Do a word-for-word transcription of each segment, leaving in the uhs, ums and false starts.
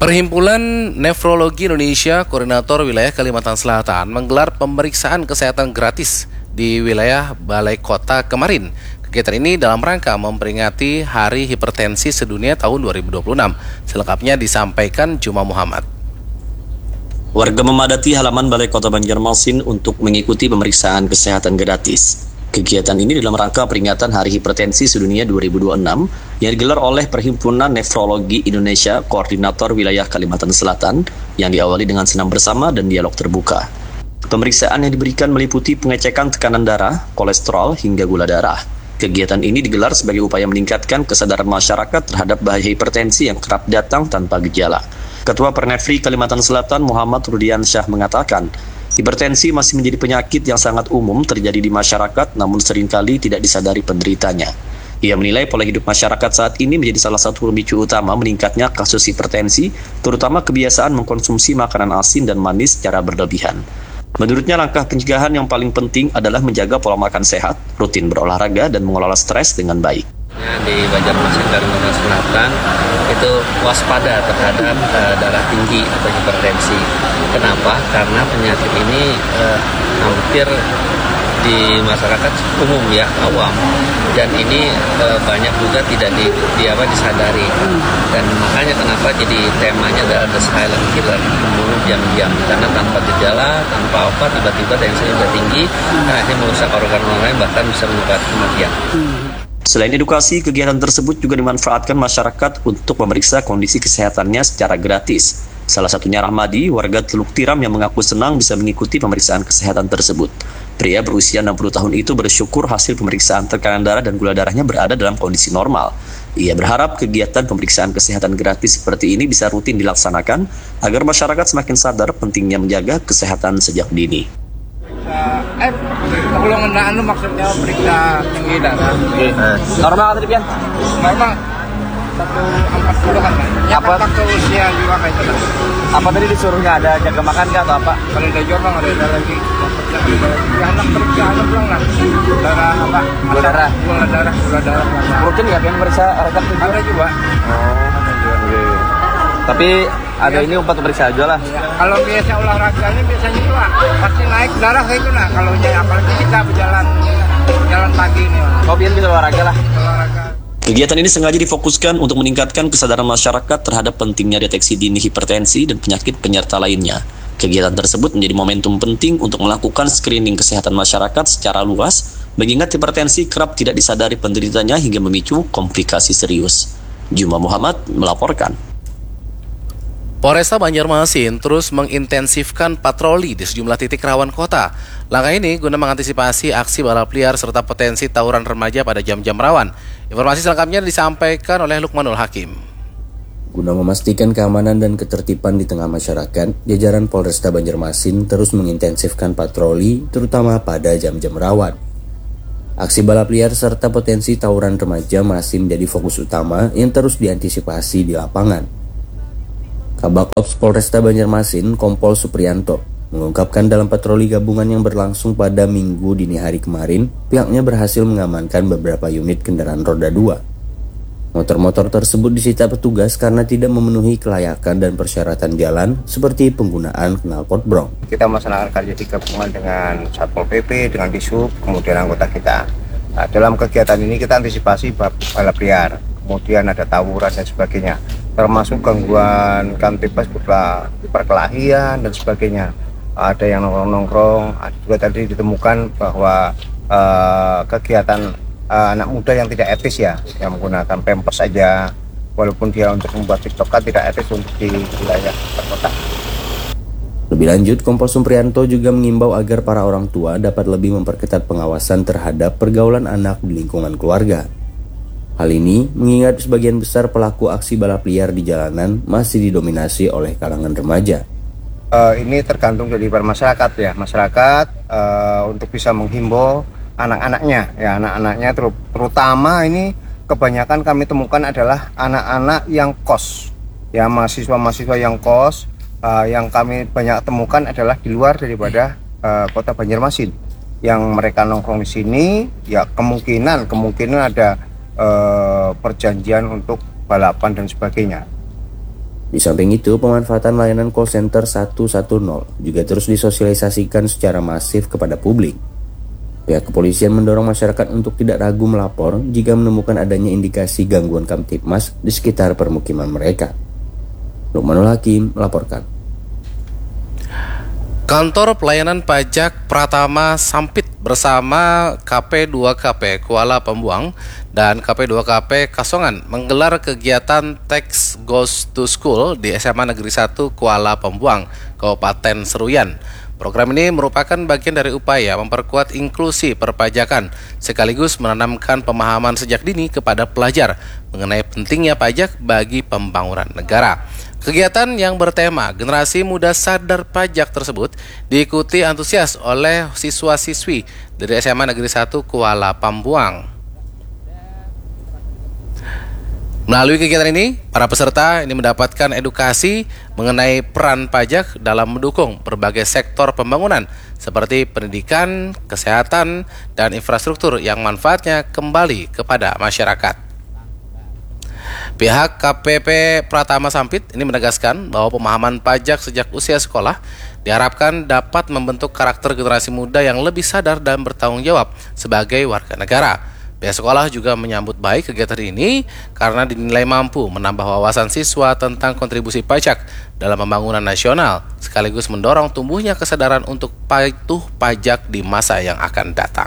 Perhimpunan Nefrologi Indonesia Koordinator Wilayah Kalimantan Selatan menggelar pemeriksaan kesehatan gratis di wilayah Balai Kota kemarin. Kegiatan ini dalam rangka memperingati Hari Hipertensi Sedunia tahun dua ribu dua puluh enam. Selengkapnya disampaikan Juma Muhammad. Warga memadati halaman Balai Kota Banjarmasin untuk mengikuti pemeriksaan kesehatan gratis. Kegiatan ini dalam rangka peringatan Hari Hipertensi Sedunia dua ribu dua puluh enam yang digelar oleh Perhimpunan Nefrologi Indonesia Koordinator Wilayah Kalimantan Selatan yang diawali dengan senam bersama dan dialog terbuka. Pemeriksaan yang diberikan meliputi pengecekan tekanan darah, kolesterol, hingga gula darah. Kegiatan ini digelar sebagai upaya meningkatkan kesadaran masyarakat terhadap bahaya hipertensi yang kerap datang tanpa gejala. Ketua Pernefri Kalimantan Selatan Muhammad Rudiansyah mengatakan, hipertensi masih menjadi penyakit yang sangat umum terjadi di masyarakat namun seringkali tidak disadari penderitanya. Ia menilai pola hidup masyarakat saat ini menjadi salah satu pemicu utama meningkatnya kasus hipertensi, terutama kebiasaan mengkonsumsi makanan asin dan manis secara berlebihan. Menurutnya langkah pencegahan yang paling penting adalah menjaga pola makan sehat, rutin berolahraga, dan mengelola stres dengan baik. Di Banjarmasin, Kalimantan Selatan itu waspada terhadap uh, darah tinggi atau hipertensi. Kenapa? Karena penyakit ini uh, hampir di masyarakat umum ya, awam, dan ini uh, banyak juga tidak di, di apa disadari, dan makanya kenapa jadi temanya adalah the silent killer, membunuh diam-diam, karena tanpa gejala, tanpa obat, tiba-tiba tensinya sudah tinggi, dan akhirnya merusak organ-organ lain, bahkan bisa menyebabkan kematian. Selain edukasi, kegiatan tersebut juga dimanfaatkan masyarakat untuk memeriksa kondisi kesehatannya secara gratis. Salah satunya Rahmadi, warga Teluk Tiram yang mengaku senang bisa mengikuti pemeriksaan kesehatan tersebut. Pria berusia enam puluh tahun itu bersyukur hasil pemeriksaan tekanan darah dan gula darahnya berada dalam kondisi normal. Ia berharap kegiatan pemeriksaan kesehatan gratis seperti ini bisa rutin dilaksanakan agar masyarakat semakin sadar pentingnya menjaga kesehatan sejak dini. Eh, kalau anu maksudnya periksa tinggi darah. Normal tadi Pian? Normal. satu empat puluh kan, ya apa faktor usia juga kayak itu. Apa tadi disuruhnya ada jaga makan nggak atau apa? Kalau ada jombang ada ada lagi. Ya anak periksa anak pulang lah. Darah apa? Gula darah. Gula darah, gula darah. Rutin nggak Pian periksa rekap tujuh? Ada juga. Oh, ada juga. Oke. Tapi ada ini umpat periksa aja lah. Ya, kalau biasa olahraganya biasanya juga pasti naik darah kayak gitu nah. Kalau apalagi kita berjalan jalan pagi ini. Oh, Pian bisa olahraga lah. Olahraga. Kegiatan ini sengaja difokuskan untuk meningkatkan kesadaran masyarakat terhadap pentingnya deteksi dini hipertensi dan penyakit penyerta lainnya. Kegiatan tersebut menjadi momentum penting untuk melakukan screening kesehatan masyarakat secara luas, mengingat hipertensi kerap tidak disadari penderitanya hingga memicu komplikasi serius. Juma Muhammad melaporkan. Polresta Banjarmasin terus mengintensifkan patroli di sejumlah titik rawan kota. Langkah ini guna mengantisipasi aksi balap liar serta potensi tawuran remaja pada jam-jam rawan. Informasi selengkapnya disampaikan oleh Lukmanul Hakim. Guna memastikan keamanan dan ketertiban di tengah masyarakat, jajaran Polresta Banjarmasin terus mengintensifkan patroli, terutama pada jam-jam rawan. Aksi balap liar serta potensi tawuran remaja masih menjadi fokus utama yang terus diantisipasi di lapangan. Kabak Ops Polresta Banjarmasin, Kompol Suprianto, mengungkapkan dalam patroli gabungan yang berlangsung pada Minggu dini hari kemarin, pihaknya berhasil mengamankan beberapa unit kendaraan roda dua. Motor-motor tersebut disita petugas karena tidak memenuhi kelayakan dan persyaratan jalan seperti penggunaan knalpot brong. Kita melaksanakan kerja gabungan dengan Satpol P P, dengan Disub, kemudian anggota kita. Nah, dalam kegiatan ini kita antisipasi balap liar, kemudian ada tawuran dan sebagainya, termasuk gangguan kamtibas berupa perkelahian dan sebagainya. Ada yang nongkrong-nongkrong, juga tadi ditemukan bahwa uh, kegiatan uh, anak muda yang tidak etis ya, yang menggunakan pampers saja, walaupun dia untuk membuat tiktokan tidak etis untuk di wilayah perkotaan. Lebih lanjut, Kompol Suprianto juga mengimbau agar para orang tua dapat lebih memperketat pengawasan terhadap pergaulan anak di lingkungan keluarga. Hal ini mengingat sebagian besar pelaku aksi balap liar di jalanan masih didominasi oleh kalangan remaja. Uh, ini tergantung dari masyarakat ya, masyarakat uh, untuk bisa menghimbau anak-anaknya ya, anak-anaknya ter terutama ini kebanyakan kami temukan adalah anak-anak yang kos ya, mahasiswa-mahasiswa yang kos uh, yang kami banyak temukan adalah di luar daripada uh, kota Banjarmasin, yang mereka nongkrong di sini ya, kemungkinan kemungkinan ada uh, perjanjian untuk balapan dan sebagainya. Di samping itu, pemanfaatan layanan call center seratus sepuluh juga terus disosialisasikan secara masif kepada publik. Pihak kepolisian mendorong masyarakat untuk tidak ragu melapor jika menemukan adanya indikasi gangguan Kamtibmas di sekitar permukiman mereka. Lukmanul Hakim melaporkan. Kantor Pelayanan Pajak Pratama Sampit bersama K P dua K P Kuala Pembuang dan K P dua K P Kasongan menggelar kegiatan Tax Goes to School di S M A Negeri satu Kuala Pembuang, Kabupaten Seruyan. Program ini merupakan bagian dari upaya memperkuat inklusi perpajakan sekaligus menanamkan pemahaman sejak dini kepada pelajar mengenai pentingnya pajak bagi pembangunan negara. Kegiatan yang bertema Generasi Muda Sadar Pajak tersebut diikuti antusias oleh siswa-siswi dari S M A Negeri satu Kuala Pembuang. Melalui kegiatan ini, para peserta ini mendapatkan edukasi mengenai peran pajak dalam mendukung berbagai sektor pembangunan seperti pendidikan, kesehatan, dan infrastruktur yang manfaatnya kembali kepada masyarakat. Pihak K P P Pratama Sampit ini menegaskan bahwa pemahaman pajak sejak usia sekolah diharapkan dapat membentuk karakter generasi muda yang lebih sadar dan bertanggung jawab sebagai warga negara. Pihak sekolah juga menyambut baik kegiatan ini karena dinilai mampu menambah wawasan siswa tentang kontribusi pajak dalam pembangunan nasional, sekaligus mendorong tumbuhnya kesadaran untuk patuh pajak di masa yang akan datang.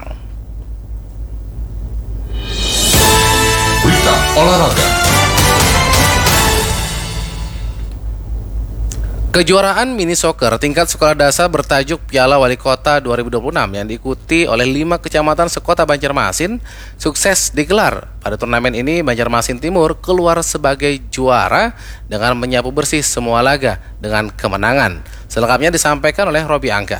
Berita olahraga. Kejuaraan mini soccer tingkat sekolah dasar bertajuk Piala Wali Kota dua ribu dua puluh enam yang diikuti oleh lima kecamatan sekota Banjarmasin sukses digelar. Pada turnamen ini Banjarmasin Timur keluar sebagai juara dengan menyapu bersih semua laga dengan kemenangan. Selengkapnya disampaikan oleh Robi Angka.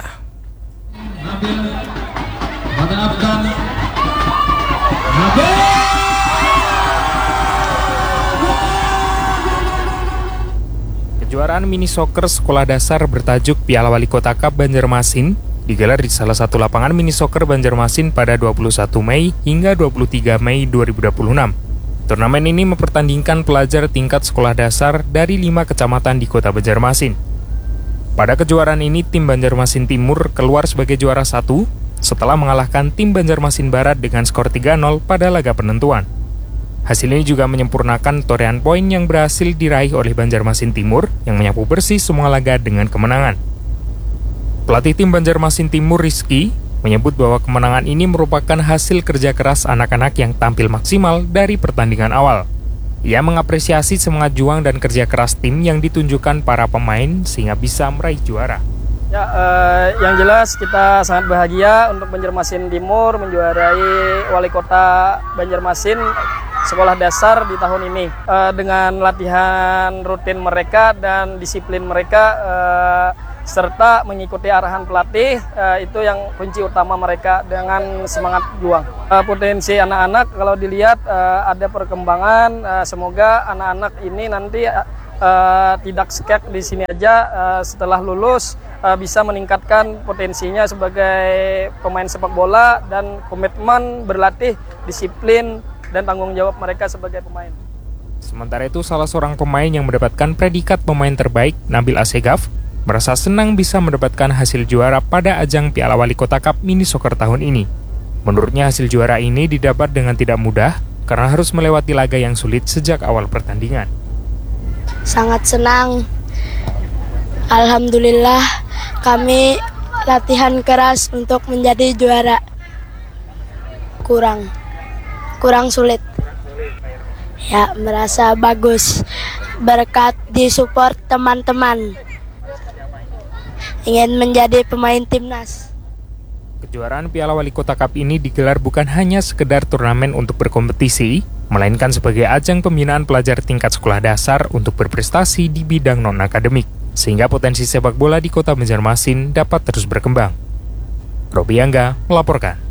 Kejuaraan mini soccer sekolah dasar bertajuk Piala Wali Kota Cup Banjarmasin digelar di salah satu lapangan mini soccer Banjarmasin pada dua puluh satu Mei hingga dua puluh tiga Mei dua ribu dua puluh enam. Turnamen ini mempertandingkan pelajar tingkat sekolah dasar dari lima kecamatan di kota Banjarmasin. Pada kejuaraan ini, tim Banjarmasin Timur keluar sebagai juara satu setelah mengalahkan tim Banjarmasin Barat dengan skor tiga nol pada laga penentuan. Hasil ini juga menyempurnakan torehan poin yang berhasil diraih oleh Banjarmasin Timur yang menyapu bersih semua laga dengan kemenangan. Pelatih tim Banjarmasin Timur Rizky menyebut bahwa kemenangan ini merupakan hasil kerja keras anak-anak yang tampil maksimal dari pertandingan awal. Ia mengapresiasi semangat juang dan kerja keras tim yang ditunjukkan para pemain sehingga bisa meraih juara. Ya, eh, yang jelas kita sangat bahagia untuk Banjarmasin Timur menjuarai Wali Kota Banjarmasin sekolah dasar di tahun ini. Eh, dengan latihan rutin mereka dan disiplin mereka eh, serta mengikuti arahan pelatih, eh, itu yang kunci utama mereka dengan semangat juang. Eh, potensi anak-anak kalau dilihat eh, ada perkembangan, eh, semoga anak-anak ini nanti eh, tidak skek di sini aja, eh, setelah lulus eh, bisa meningkatkan potensinya sebagai pemain sepak bola dan komitmen berlatih, disiplin dan tanggung jawab mereka sebagai pemain. Sementara itu, salah seorang pemain yang mendapatkan predikat pemain terbaik, Nabil Asegaf, merasa senang bisa mendapatkan hasil juara pada ajang Piala Wali Kota Cup Mini Soccer tahun ini. Menurutnya hasil juara ini didapat dengan tidak mudah karena harus melewati laga yang sulit sejak awal pertandingan. Sangat senang. Alhamdulillah kami latihan keras untuk menjadi juara. Kurang. Kurang sulit. Ya, merasa bagus berkat disupport teman-teman. Ingin menjadi pemain timnas. Kejuaraan Piala Wali Kota Cup ini digelar bukan hanya sekedar turnamen untuk berkompetisi, melainkan sebagai ajang pembinaan pelajar tingkat sekolah dasar untuk berprestasi di bidang non-akademik, sehingga potensi sepak bola di kota Banjarmasin dapat terus berkembang. Robi Angga melaporkan.